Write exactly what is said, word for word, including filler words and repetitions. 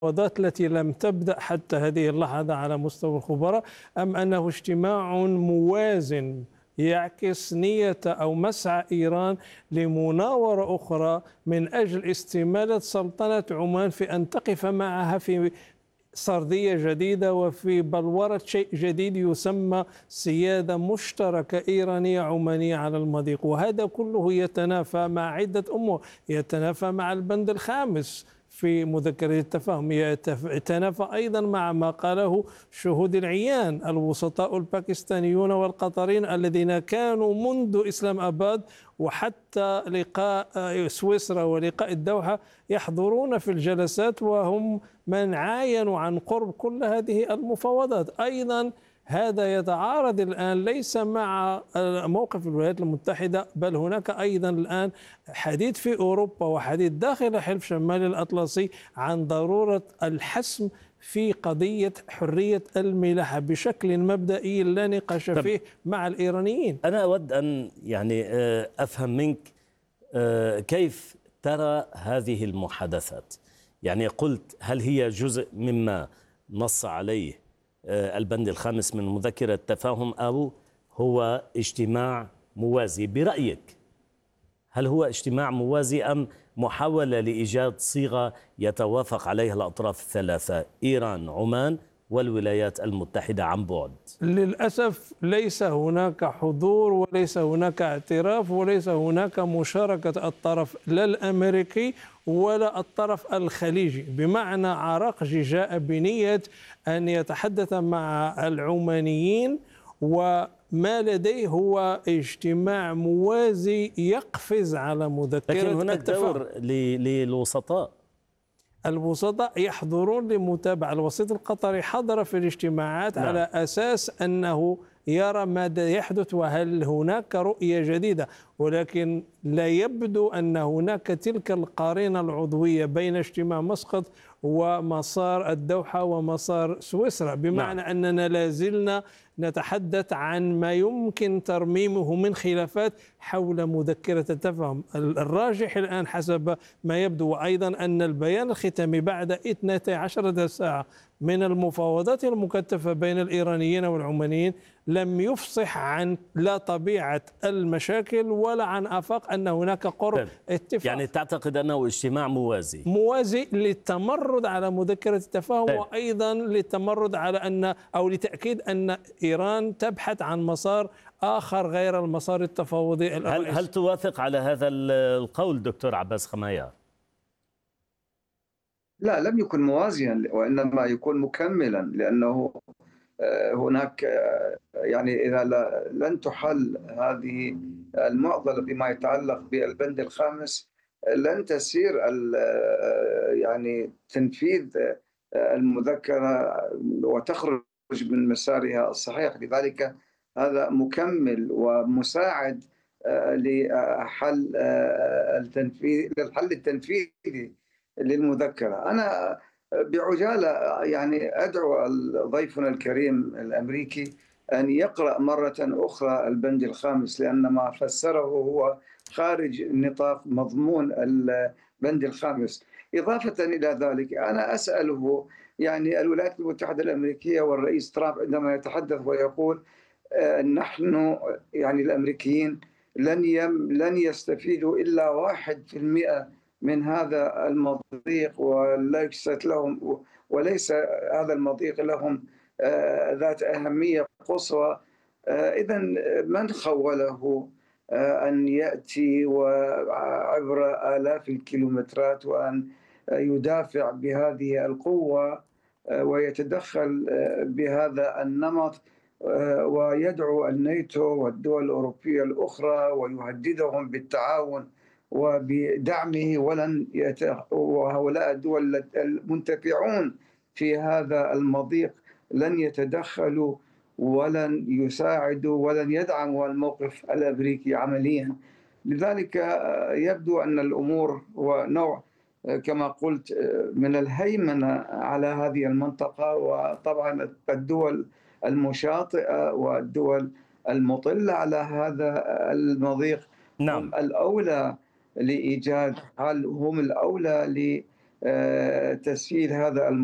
المفاوضات التي لم تبدأ حتى هذه اللحظة على مستوى الخبراء، أم أنه اجتماع موازن يعكس نية أو مسعى إيران لمناورة أخرى من أجل استمالة سلطنة عمان في أن تقف معها في سردية جديدة وفي بلورة شيء جديد يسمى سيادة مشتركة إيرانية عمانية على المضيق؟ وهذا كله يتنافى مع عدة أمور، يتنافى مع البند الخامس في مذكرة التفاهم، يتنافى أيضا مع ما قاله شهود العيان الوسطاء الباكستانيون والقطريين الذين كانوا منذ إسلام أباد وحتى لقاء سويسرا ولقاء الدوحة يحضرون في الجلسات، وهم من عاينوا عن قرب كل هذه المفاوضات. أيضا هذا يتعارض الآن ليس مع موقف الولايات المتحدة، بل هناك أيضا الآن حديث في أوروبا وحديث داخل حلف شمال الأطلسي عن ضرورة الحسم في قضية حرية الملاحة بشكل مبدئي لا نقاش فيه مع الإيرانيين. أنا أود أن يعني أفهم منك كيف ترى هذه المحادثات. يعني قلت هل هي جزء مما نص عليه البند الخامس من مذكرة التفاهم أو هو اجتماع موازي برأيك؟ هل هو اجتماع موازي أم محاولة لإيجاد صيغة يتوافق عليها الأطراف الثلاثة، إيران، عمان والولايات المتحدة عن بعد؟ للأسف ليس هناك حضور وليس هناك اعتراف وليس هناك مشاركة الطرف لا الأمريكي ولا الطرف الخليجي، بمعنى عراقجي جاء بنية أن يتحدث مع العمانيين وما لديه هو اجتماع موازي يقفز على مذكرة لكن هناك التفاهم. دور للوسطاء، الوسطاء يحضرون لمتابعة. الوسيط القطري حضر في الاجتماعات نعم. على أساس أنه يرى ماذا يحدث وهل هناك رؤية جديدة، ولكن لا يبدو أن هناك تلك القرينة العضوية بين اجتماع مسقط ومسار الدوحة ومسار سويسرا، بمعنى نعم. أننا لازلنا نتحدث عن ما يمكن ترميمه من خلافات حول مذكرة التفاهم. الراجح الآن حسب ما يبدو، وأيضا أن البيان الختامي بعد اثنتي عشرة ساعة من المفاوضات المكثفة بين الإيرانيين والعمانيين لم يفصح عن لا طبيعة المشاكل ولا عن آفاق أن هناك قرب اتفاق. يعني تعتقد أنه اجتماع موازي موازي للتمرد على مذكرة التفاهم طيب. وأيضا للتمرد على أن أو لتأكيد أن إيران تبحث عن مسار آخر غير المسار التفاوضي الرئيسي. هل, هل توافق على هذا القول دكتور عباس خمايا؟ لا، لم يكن موازيا وإنما يكون مكملا، لأنه هناك يعني إذا لن تحل هذه المعضلة بما يتعلق بالبند الخامس لن تسير يعني تنفيذ المذكرة وتخرج من مسارها الصحيح. لذلك هذا مكمل ومساعد لحل التنفيذ للحل التنفيذي للمذكرة. أنا بعجالة يعني أدعو ضيفنا الكريم الأمريكي أن يقرأ مرة أخرى البند الخامس، لأن ما فسره هو خارج نطاق مضمون البند الخامس. إضافة إلى ذلك أنا أسأله، يعني الولايات المتحدة الأمريكية والرئيس ترامب عندما يتحدث ويقول نحن يعني الأمريكيين لن يم لن يستفيدوا إلا واحد في المئة من هذا المضيق وليست لهم وليس هذا المضيق لهم ذات أهمية قصوى، إذا من خوله أن يأتي وعبر آلاف الكيلومترات وأن يدافع بهذه القوة ويتدخل بهذا النمط ويدعو الناتو والدول الأوروبية الأخرى ويهددهم بالتعاون وبدعمه، ولن يت... وهؤلاء الدول المنتفعون في هذا المضيق لن يتدخلوا ولن يساعدوا ولن يدعموا الموقف الأمريكي عمليا. لذلك يبدو أن الأمور هو نوع كما قلت من الهيمنة على هذه المنطقة، وطبعا الدول المشاطئة والدول المطلة على هذا المضيق نعم. هم الأولى لإيجاد هل هم الأولى تسيير هذا